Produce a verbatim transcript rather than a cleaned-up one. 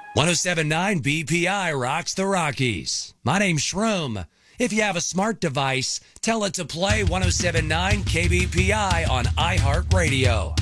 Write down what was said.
ten seventy-nine B P I rocks the Rockies. My name's Shroom. If you have a smart device, tell it to play ten seventy-nine K B P I on iHeartRadio.